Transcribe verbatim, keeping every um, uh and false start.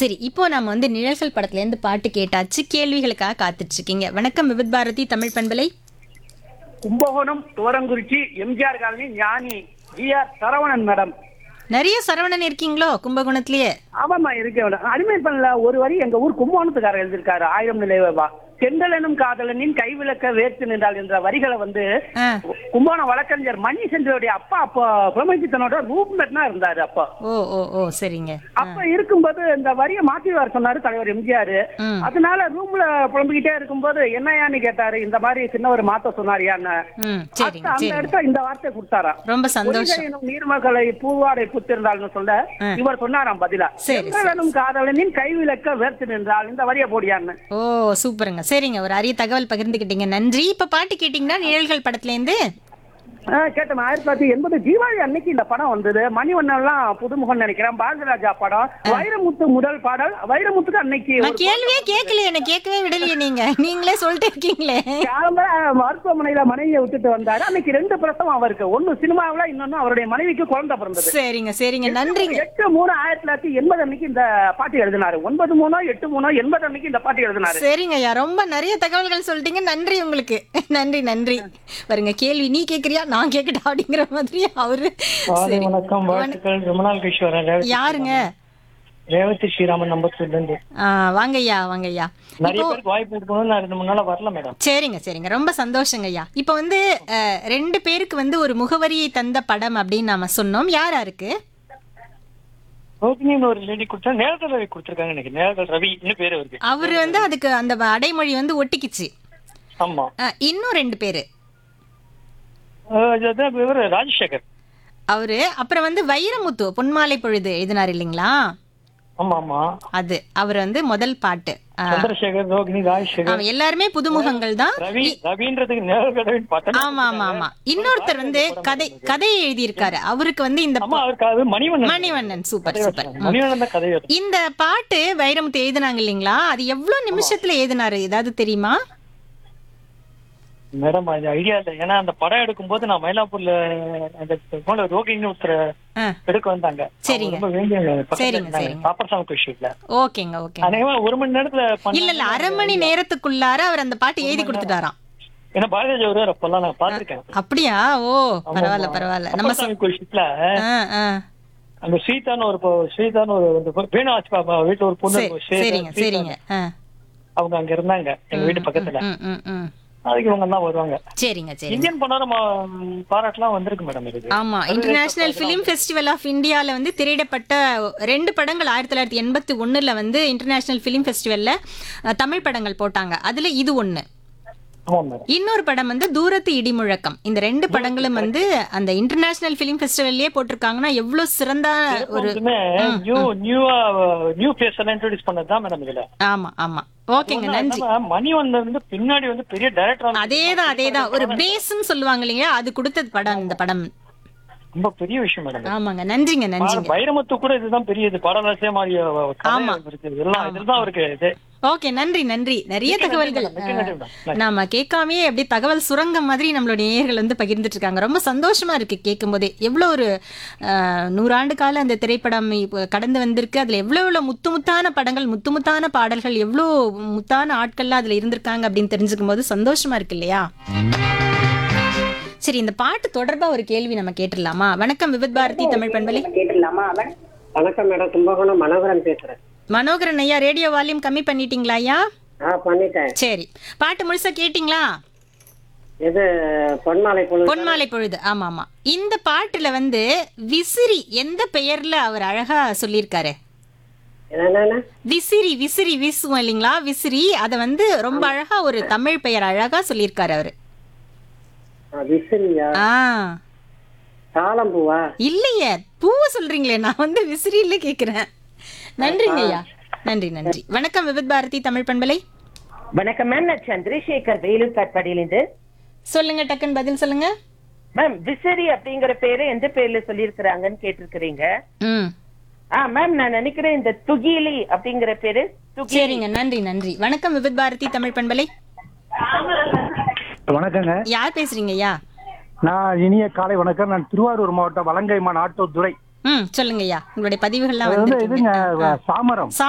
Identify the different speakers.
Speaker 1: சரி, இப்போ நம்ம வந்து நிழல்கள் படத்துல இருந்து பாட்டு கேட்டாச்சு. கேள்விகளுக்காக காத்துட்டு இருக்கீங்க. வணக்கம் விவித் பாரதி தமிழ் பண்பலை.
Speaker 2: கும்பகோணம் தோரங்குறிச்சி எம்ஜிஆர் காலனி ஞானி ஜி ஆர் சரவணன் மேடம்.
Speaker 1: நிறைய சரவணன் இருக்கீங்களோ கும்பகோணத்திலேயே?
Speaker 2: ஆமாம்மா இருக்கேன் மேடம். அடிமை பண்ணல ஒரு வரி எங்க ஊர் கும்பகோணத்துக்காரர் எழுதியிருக்காரு. ஆயிரம் நிலைவா செந்தலனும் காதலனின் கைவிளக்க வேர்த்து நின்றால் என்ற வரிகளை வந்து
Speaker 1: ஆ.
Speaker 2: கும்பகோணம் வழக்கறிஞர் மணி சென்றோடைய அப்பா அப்போ பிரமஜித்தனோட ரூம்மேட்னா இருந்தாரு அப்போ.
Speaker 1: ஓ ஓ ஓ சரிங்க.
Speaker 2: அப்ப இருக்கும்போது இந்த வரியை மாத்தி வர சொன்னாரு தலைவர் எம்ஜிஆர்.
Speaker 1: ம்.
Speaker 2: அதனால ரூம்ல புலம்பிக்கிட்டே இருக்கும்போது என்னையான்னு கேட்டாரு. இந்த மாதிரி சின்னவர் மாத்த சொன்னாரியான்னு.
Speaker 1: ம் சரிங்க
Speaker 2: அந்த
Speaker 1: சரிங்க.
Speaker 2: இடத்துல இந்த வார்த்தை கொடுத்தாரா.
Speaker 1: ரொம்ப சந்தோஷம்.
Speaker 2: பொய்கையினும் நீர்மகளை பூவாடை புத்திருந்தாள்னு சொல்ல
Speaker 1: ஆ.
Speaker 2: இவர் சொன்னாராம் பதிலா.
Speaker 1: சரி,
Speaker 2: செந்தலனும் காதலனின் கைவிளக்க வேர்த்து நின்றால் இந்த வரிய போடியான்னு.
Speaker 1: ஓ சூப்பருங்க. சரிங்க, ஒரு அரிய தகவல் பகிர்ந்துக்கிட்டீங்க, நன்றி. இப்ப பாட்டு கேட்டீங்கன்னா நிழல்கள் படத்துல இருந்து
Speaker 2: கேட்டேன். ஆயிரத்தி தொள்ளாயிரத்தி எண்பது தீபாவளி அன்னைக்கு இந்த படம் வந்தது. மணிவண்ணன் எல்லாம் புதுமுகம் நினைக்கிறேன். பாரதிராஜா படம். வைரமுத்து முதல் பாடல். வைரமுத்துக்கு அன்னைக்கு
Speaker 1: நான் கேள்வியே கேட்கலையே, என்ன கேட்கவே விடலையே. நீங்க நீங்களே சொல்லிட்டு இருக்கீங்களே.
Speaker 2: மருத்துவமனையில மனைவியை விட்டுட்டு வந்தாரு. அன்னைக்கு ரெண்டு பிரசவம் அவருக்கு. ஒன்னு சினிமாவில, இன்னொன்னு அவருடைய மனைவிக்கு குழந்தை பிறந்தது.
Speaker 1: சரிங்க சரிங்க, நன்றிங்க.
Speaker 2: எட்டு மூணு ஆயிரத்தி தொள்ளாயிரத்தி எண்பது அன்னைக்கு இந்த பாட்டு எழுதினாரு. ஒன்பது மூணு எட்டு மூணு எண்பது அன்னைக்கு இந்த பாட்டு எழுதினாரு.
Speaker 1: சரிங்க ஐயா, ரொம்ப நிறைய தகவல்கள் சொல்லிட்டீங்க, நன்றி உங்களுக்கு. நன்றி நன்றி. பாருங்க, கேள்வி நீ கேக்குறியா நான் கேக்கட்டா அப்படிங்கிற மாதிரி அவரு.
Speaker 3: காலை வணக்கம், வாழ்த்துக்கள். விமலால் கிஷோரன்.
Speaker 1: யாருங்க?
Speaker 3: ரேவதி ஸ்ரீராமன் நம்பர்ல இருந்து.
Speaker 1: ஆ, வாங்கய்யா வாங்கய்யா.
Speaker 3: நிறைய பேருக்கு வாய்ப்பு இருக்கணும். நான் ரெண்டு மூணு நாளா வரல மேடம்.
Speaker 1: சரிங்க சரிங்க, ரொம்ப சந்தோஷங்க ஐயா. இப்போ வந்து அஹ், ரெண்டு பேருக்கு வந்து ஒரு முகவரியை தந்த படம் அப்படின்னு நாம சொன்னோம். யார் யாருக்கு?
Speaker 3: ரோகிணின்னு ஒரு லேடி கொடுத்தா நேரத்தில் ரவி கொடுத்துருக்காங்க. எனக்கு நேரத்தில் ரவி இன்னும் பேரு இருக்கு.
Speaker 1: அவரு வந்து அதுக்கு அந்த அடைமொழி வந்து ஒட்டிக்கிச்சு.
Speaker 3: ஆமா.
Speaker 1: அஹ், இன்னும் ரெண்டு பேரு.
Speaker 3: அஹ் அதான் இவரு ராஜசேகர்.
Speaker 1: அவரு அப்புறம் வந்து வைரமுத்து பொன்மாலை பொழுது எழுதினார் இல்லைங்களா?
Speaker 3: ஆமா ஆமா.
Speaker 1: அது அவர் வந்து முதல் பாட்டு. அஹ்,
Speaker 3: சந்திரசேகர், ரோகிணி, ராஜசேகர்.
Speaker 1: ஆமா, எல்லாருமே புதுமுகங்கள் தான்.
Speaker 3: ரவி ரவின்றதுக்கு நேரத்தில் பார்த்தா.
Speaker 1: ஆமா ஆமா ஆமா. இன்னொருத்தர் வந்து கதை கதையை எழுதியிருக்காரு. அவருக்கு வந்து இந்த
Speaker 3: ஆமா, அவருக்கு அது மணிவண்ணன்.
Speaker 1: மணிவண்ணன். Super super.
Speaker 3: மணிவண்ணன் தான் கதை எழுதுனாரு.
Speaker 1: இந்த பாட்டு வைரமுத்து எழுதினாங்க இல்லைங்களா? அது எவ்வளவு நிமிஷத்துல எழுதினாரு ஏதாவது தெரியுமா?
Speaker 3: மேடம் அது ஐடியா இல்லை. ஏன்னா அந்த படம் எடுக்கும் போது நான் மயிலாப்பூர்ல அந்த போல ரோகிணி ஒருத்தர்
Speaker 1: ஆ,
Speaker 3: எடுக்க வந்தாங்க.
Speaker 1: சரிங்க.
Speaker 3: ரொம்ப வேண்டிய
Speaker 1: சரிங்க, சரிங்க.
Speaker 3: பாப்பர்சாமி கோஷிட்ல.
Speaker 1: ஓகேங்க ஓகே.
Speaker 3: அநேகமா ஒரு மணி நேரத்துல பண்ணாங்க.
Speaker 1: இல்ல இல்ல, அரை மணி நேரத்துக்குள்ளார அவர் அந்த பாட்டு எழுதி கொடுத்துட்டாராம்.
Speaker 3: ஏன்னா பாரதிராஜா ஒரு அப்பெல்லாம் நான் பாத்திருக்கேன்.
Speaker 1: அப்படியா? ஓ பரவாயில்ல பரவாயில்ல. நம்ம
Speaker 3: பாப்பர்சாமி கோஷிட்ல
Speaker 1: ஆ, ஆ.
Speaker 3: அந்த சீதான்னு ஒரு பொ- சீதான்னு ஒரு இந்த வேணு ஆச்சு பாப்பா வீட்டுல ஒரு பொண்ணு
Speaker 1: சரி,
Speaker 3: இருக்கும். சீதா-
Speaker 1: சரிங்க
Speaker 3: சீதா.
Speaker 1: சரிங்க. ஆ.
Speaker 3: அவங்க அங்க இருந்தாங்க எங்க வீட்டு பக்கத்துல.
Speaker 1: ம், ம், ம்.
Speaker 3: அதுக்கு இவங்க தான் வருவாங்க.
Speaker 1: சரிங்க சரிங்க.
Speaker 3: இந்தியன் பண்ணா நம்ம பாராட்டுலாம் வந்திருக்கு மேடம். இதுக்கு
Speaker 1: ஆமா, இன்டர்நேஷனல் பிலிம் ஃபெஸ்டிவல் ஆஃப் இந்தியால வந்து திரையிடப்பட்ட ரெண்டு படங்கள் ஆயிரத்தி தொள்ளாயிரத்தி எண்பத்தி ஒண்ணுல வந்து இன்டர்நேஷனல் பிலிம் ஃபெஸ்டிவல்ல அஹ், தமிழ் படங்கள் போட்டாங்க. அதுல இது ஒண்ணு.
Speaker 3: ஆமா மேடம்.
Speaker 1: இன்னொரு படம் வந்து தூரத்து இடிமுழக்கம். இந்த ரெண்டு படங்களும் வந்து அந்த இன்டர்நேஷனல் பிலிம் ஃபெஸ்டிவல்லயே போட்டிருக்காங்கன்னா எவ்வளவு சிறந்த ஒரு.
Speaker 3: நியூ நியூவா நியூ ஃபேஸ் எல்லாம் இன்ட்ரோடியூஸ் பண்ணதுதான் மேடம் இதுல.
Speaker 1: ஆமா ஆமா. ஓகேங்க, நன்றி.
Speaker 3: மணி வந்து பின்னாடி வந்து பெரிய டைரக்டர்.
Speaker 1: அதேதான் அதேதான், ஒரு பேஸ்ன்னு சொல்லுவாங்க இல்லையா, அது கொடுத்த படம் இந்த படம்.
Speaker 3: ரொம்ப பெரிய விஷயம் மேடம்.
Speaker 1: ஆமாங்க, நன்றிங்க நன்றிங்க.
Speaker 3: வைரமுத்து கூட இதுதான் பெரிய இது பாடலாசிய மாதிரி
Speaker 1: ஆமா.
Speaker 3: எல்லாம் இதுதான் அவருக்கு இது.
Speaker 1: ஓகே, நன்றி நன்றி. நிறைய தகவல்கள் நாம கேட்காமயே அப்படியே தகவல் சுரங்கம் மாதிரி நம்மளுடைய நேயர்கள் வந்து பகிர்ந்துட்டு இருக்காங்க. ரொம்ப சந்தோஷமா இருக்கு கேட்கும் போதே. எவ்வளவு ஒரு அஹ், நூறாண்டு கால அந்த திரைப்படம் இப்போ கடந்து வந்திருக்கு. அதுல எவ்வளவு எவ்வளவு முத்து முத்தான படங்கள், முத்து முத்தான பாடல்கள், எவ்வளவு முத்தான ஆட்கள்லாம் அதுல இருந்திருக்காங்க அப்படின்னு தெரிஞ்சுக்கும் போது சந்தோஷமா இருக்கு இல்லையா? சரி, இந்த பாட்டு தொடர்பா ஒரு கேள்வி நம்ம கேட்டுடலாமா? வணக்கம் விவித் பாரதி தமிழ் பண்பலை.
Speaker 4: வணக்கம் மேடம், கும்பகோணம் மனோகரன் பேசுறேன்.
Speaker 1: மனோகரன் ஐயா, ரேடியோ வால்யூம் கம்மி பண்ணிட்டீங்களா ஐயா?
Speaker 4: ஆ பண்ணிட்டேன்.
Speaker 1: சரி, பாட்டு முழுசா கேட்டிங்களா?
Speaker 4: இது பொன்மாலை பொழுது.
Speaker 1: பொன்மாலை பொழுது. ஆமா ஆமா. இந்த பாட்டுல வந்து விசிறி எந்த பெயர்ல அவர் அழகா சொல்லியிருக்காரு?
Speaker 4: என்னன்னா
Speaker 1: விசிறி விசிறி வீசுவோம் இல்லைங்களா, விசிறி. அத வந்து ரொம்ப அழகா ஒரு தமிழ் பெயர் அழகா சொல்லியிருக்காரு அவரு.
Speaker 4: விசிறியா?
Speaker 1: ஆ,
Speaker 4: தாளம்பூவா?
Speaker 1: இல்லையே, பூவை சொல்றீங்களே. நான் வந்து விசிறியில கேக்குறேன். நன்றிங்க ஐயா, நன்றி நன்றி. வணக்கம் விவித் பாரதி தமிழ் பண்பலை.
Speaker 5: வணக்கம் மேம், நான் சந்திரசேகர் வேலூர் காட்பாடியிலிருந்து.
Speaker 1: சொல்லுங்க, டக்குன்னு பதில் சொல்லுங்க.
Speaker 5: மேம், விசிறி அப்படிங்கிற பேரு எந்த பேர்ல சொல்லியிருக்கிறாங்கன்னு கேட்டிருக்கிறீங்க.
Speaker 1: ம்,
Speaker 5: ஆ மேம், நான் நினைக்கிறேன் இந்த துகிலி அப்படிங்கிற பேரு. துகிலி.
Speaker 1: சரிங்க, நன்றி நன்றி. வணக்கம் விவித் பாரதி தமிழ் பண்பலை.
Speaker 6: வணக்கங்க.
Speaker 1: யார் பேசுறீங்க ஐயா?
Speaker 6: நான் இனிய காலை வணக்கம். நான் திருவாரூர் மாவட்டம் வலங்கைமான் ஆட்டோ துறை.
Speaker 1: ம், சொல்லுங்க ஐயா, உங்களுடைய பதிவுகள்லாம்
Speaker 6: அது வந்து
Speaker 1: வந்து
Speaker 6: இதுங்க சாமரம்.